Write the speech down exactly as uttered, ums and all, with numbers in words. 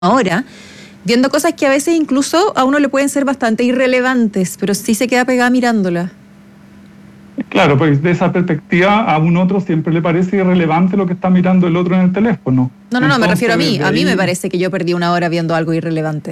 hora, viendo cosas que a veces incluso a uno le pueden ser bastante irrelevantes, pero sí se queda pegada mirándola. Claro, pues de esa perspectiva a un otro siempre le parece irrelevante lo que está mirando el otro en el teléfono. No, no, no, me refiero a mí. Entonces, A mí ahí... me parece que yo perdí una hora viendo algo irrelevante.